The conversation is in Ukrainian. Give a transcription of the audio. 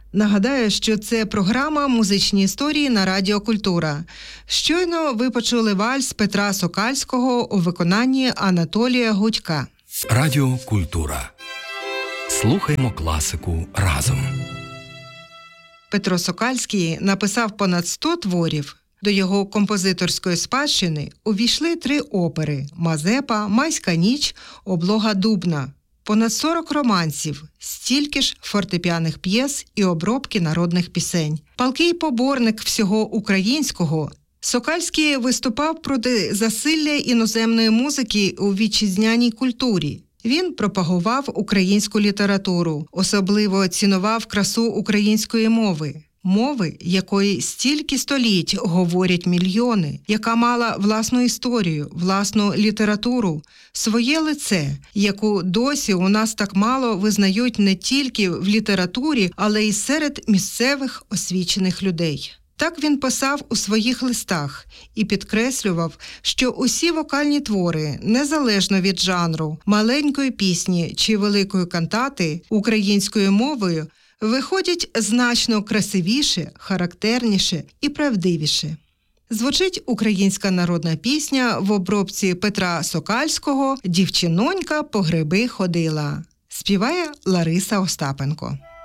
Нагадаю, що це програма «Музичні історії» на Радіо Культура. Щойно ви почули вальс Петра Сокальського у виконанні Анатолія Гудька. Радіо Культура. Слухаймо класику разом. Петро Сокальський написав понад 100 творів. До його композиторської спадщини увійшли 3 опери – «Мазепа», «Майська ніч», «Облога Дубна». Понад 40 романсів, стільки ж фортепіаних п'єс і обробки народних пісень. Палкий поборник всього українського, Сокальський виступав проти засилля іноземної музики у вітчизняній культурі. Він пропагував українську літературу, особливо цінував красу української мови. Мови, якої стільки століть говорять мільйони, яка мала власну історію, власну літературу, своє лице, яку досі у нас так мало визнають не тільки в літературі, але й серед місцевих освічених людей. Так він писав у своїх листах і підкреслював, що усі вокальні твори, незалежно від жанру, маленької пісні чи великої кантати, українською мовою, виходять значно красивіше, характерніше і правдивіше. Звучить українська народна пісня в обробці Петра Сокальського «Дівчинонька по гриби ходила». Співає Лариса Остапенко.